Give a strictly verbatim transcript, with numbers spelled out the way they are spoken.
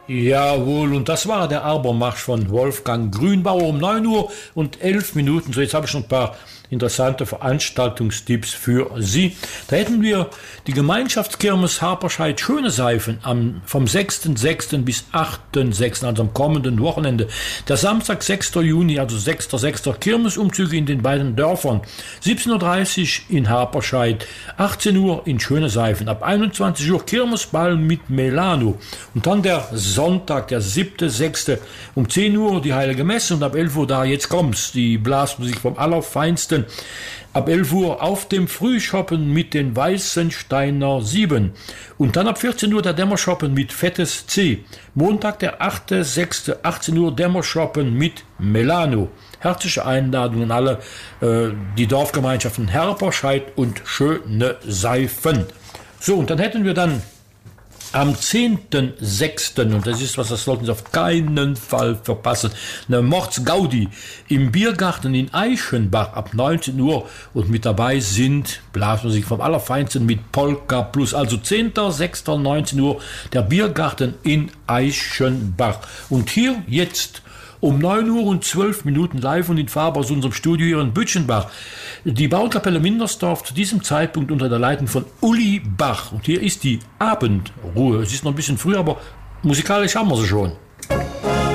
Jawohl, und das war der Abermarsch von Wolfgang Grünbauer um neun Uhr und elf Minuten. So, jetzt habe ich schon ein paar interessante Veranstaltungstipps für Sie. Da hätten wir die Gemeinschaftskirmes Harperscheid Schöne Seifen am, vom sechsten sechsten bis achten sechsten, also am kommenden Wochenende. Der Samstag, sechsten Juni, also sechsten sechsten Kirmesumzüge in den beiden Dörfern. siebzehn Uhr dreißig in Harperscheid, achtzehn Uhr in Schöne Seifen, ab einundzwanzig Uhr Kirmesball mit Melano. Und dann der Sonntag, der siebten sechsten um zehn Uhr die Heilige Messe und ab elf Uhr da, jetzt kommt's, die Blasmusik vom Allerfeinsten. Ab elf Uhr auf dem Frühschoppen mit den Weißensteiner sieben. Und dann ab vierzehn Uhr der Dämmerschoppen mit Fettes C. Montag, der achte sechste achtzehn Uhr Dämmerschoppen mit Melano. Herzliche Einladung an alle, äh, die Dorfgemeinschaften Harperscheid und Schöne Seifen. So, und dann hätten wir dann am zehnten sechsten und das ist was, das sollten Sie auf keinen Fall verpassen, eine Mordsgaudi im Biergarten in Eichenbach ab neunzehn Uhr und mit dabei sind Blasmusik vom Allerfeinsten mit Polka Plus, also zehnten sechsten neunzehn Uhr der Biergarten in Eichenbach. Und hier jetzt um neun Uhr und zwölf Minuten live und in Farbe aus unserem Studio hier in Bütchenbach. Die Bauernkapelle Mindersdorf zu diesem Zeitpunkt unter der Leitung von Uli Bach. Und hier ist die Abendruhe. Es ist noch ein bisschen früh, aber musikalisch haben wir sie schon.